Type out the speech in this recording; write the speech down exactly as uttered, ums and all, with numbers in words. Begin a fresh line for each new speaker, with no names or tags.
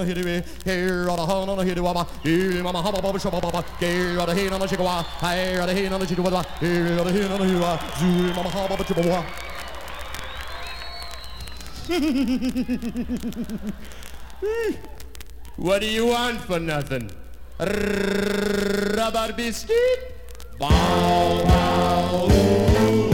What do you want for nothing? Rubber biscuit? Bow, bow, ooh.